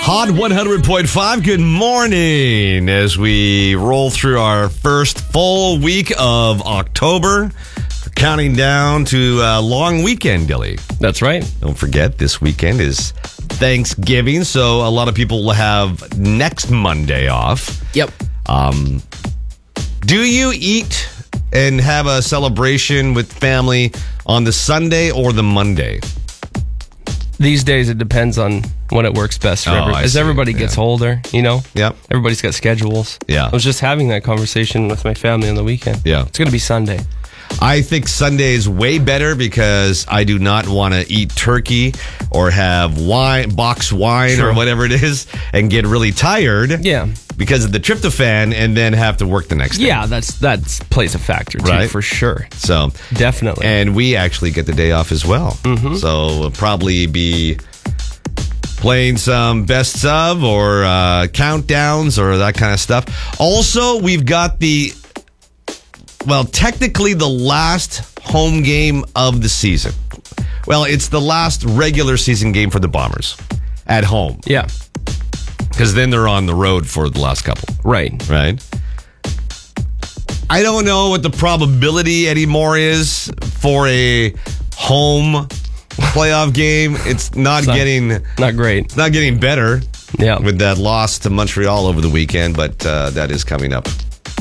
Hot 100.5, good morning as we roll through our first full week of October. We're counting down to a long weekend, Dilly. That's right. Don't forget, this weekend is Thanksgiving, so a lot of people will have next Monday off. Yep. Do you eat and have a celebration with family on the Sunday or the Monday? These days, it depends on when it works best for everybody. As everybody gets older, you know? Yep. Everybody's got schedules. Yeah. I was just having that conversation with my family on the weekend. Yeah. It's going to be Sunday. I think Sunday is way better because I do not want to eat turkey or have box wine Sure. or whatever it is and get really tired Yeah. because of the tryptophan and then have to work the next day. Yeah, that plays a factor, too, Right. for sure. So Definitely. And we actually get the day off as well. Mm-hmm. So we'll probably be playing some bests of or countdowns or that kind of stuff. Also, we've got technically the last home game of the season. Well, it's the last regular season game for the Bombers at home. Yeah. Because then they're on the road for the last couple. Right. Right? I don't know what the probability anymore is for a home playoff game. It's not getting better. Yeah. With that loss to Montreal over the weekend, but that is coming up.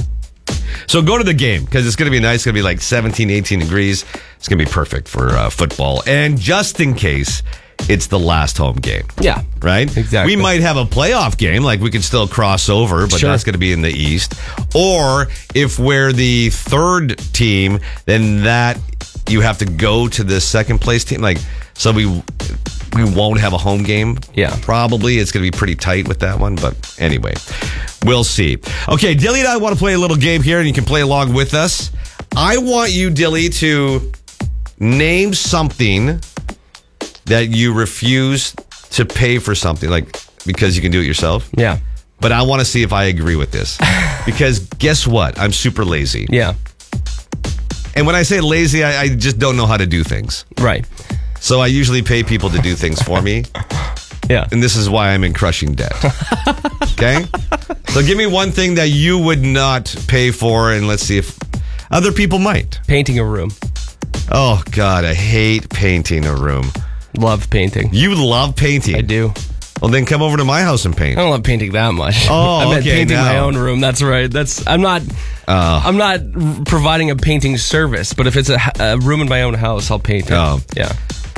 So go to the game because it's going to be nice. It's going to be like 17, 18 degrees. It's going to be perfect for football. And just in case it's the last home game. Yeah. Right? Exactly. We might have a playoff game. Like we could still cross over, but Sure. that's going to be in the East. Or if we're the third team, then that you have to go to the second place team. Like, so we won't have a home game. Yeah. Probably. It's going to be pretty tight with that one. But anyway, we'll see. Okay, Dilly and I want to play a little game here, and you can play along with us. I want you, Dilly, to name something that you refuse to pay for something, like because you can do it yourself. Yeah. But I want to see if I agree with this. Because guess what? I'm super lazy. Yeah. And when I say lazy, I just don't know how to do things. Right. So I usually pay people to do things for me. Yeah. And this is why I'm in crushing debt. Okay? So give me one thing that you would not pay for, and let's see if other people might. Painting a room. Oh, God, I hate painting a room. Love painting. You love painting? I do. Well, then come over to my house and paint. I don't love painting that much. Oh, I meant okay, painting now. my own room. That's right. I'm not providing a painting service, but if it's a room in my own house, I'll paint it. Oh. Yeah.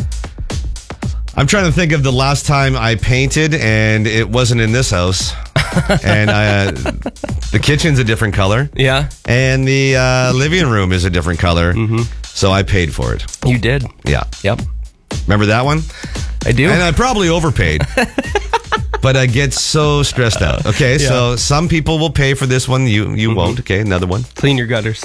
I'm trying to think of the last time I painted, and it wasn't in this house. And the kitchen's a different color. Yeah. And the living room is a different color. Mm-hmm. So I paid for it. You did. Yeah. Yep. Remember that one? I do. And I probably overpaid. But I get so stressed out. Okay, Yeah. so some people will pay for this one. You won't. Okay, another one. Clean your gutters.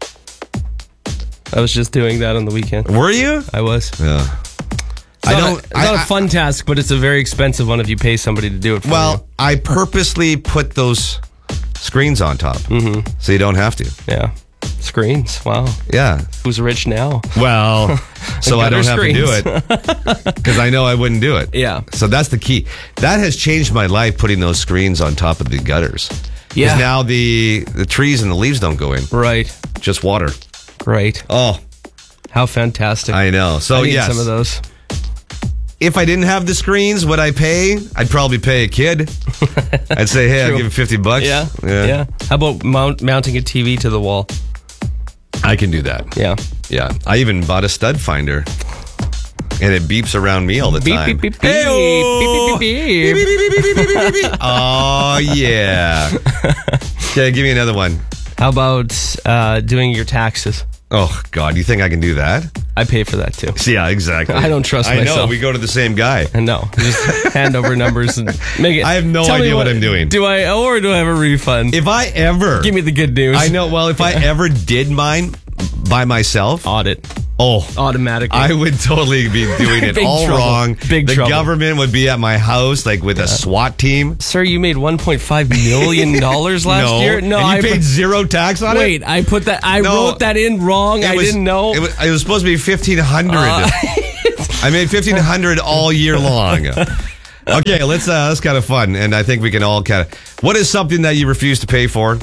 I was just doing that on the weekend. Were you? I was. Yeah. It's not a fun task, but it's a very expensive one if you pay somebody to do it for you. Well, I purposely put those screens on top so you don't have to. Yeah. Screens. Wow. Yeah. Who's rich now? Well, so I don't have to do screens. it because I know I wouldn't do it. Yeah. So that's the key. That has changed my life, putting those screens on top of the gutters. Yeah. Because now the trees and the leaves don't go in. Right. Just water. Right. Oh, How fantastic. I know. So I need yes. some of those. If I didn't have the screens, would I pay? I'd probably pay a kid. I'd say, hey, I'll give you $50. Yeah. How about mounting a TV to the wall? I can do that. Yeah. Yeah. I even bought a stud finder. And it beeps around me all the Beep, time. beep, beep, beep. Hey-oh! Beep, beep, beep, beep. Beep, beep, beep, beep, beep, beep, beep, beep. Oh, yeah. Okay, give me another one. How about doing your taxes? Oh, God. You think I can do that? I pay for that too. Yeah, exactly. I don't trust I know. myself. We go to the same guy. And no, just hand over numbers and make it. I have no Tell me idea what I'm doing. Do I have a refund? If I ever... Give me the good news. I know. Well, if I ever did mine by myself... Audit. Oh, automatically. I would totally be doing it Big all trouble. wrong. Big the trouble. government would be at my house like with a SWAT team. Sir, you made $1.5 million last year? No, and you paid zero tax on it? Wait, I put that. I wrote that in wrong. I didn't know. It was supposed to be $1,500. I made $1,500 all year long. Okay, that's kind of fun, and I think we can all kind of. What is something that you refuse to pay for?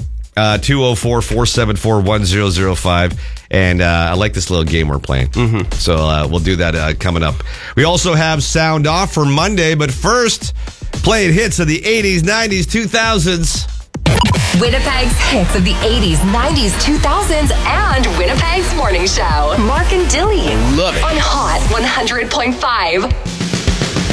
204-474-1005. And I like this little game we're playing. Mm-hmm. So we'll do that coming up. We also have Sound Off for Monday, but first, playing hits of the 80s, 90s, 2000s. Winnipeg's hits of the 80s, 90s, 2000s, and Winnipeg's morning show. Mark and Dilly. Love it. On Hot 100.5.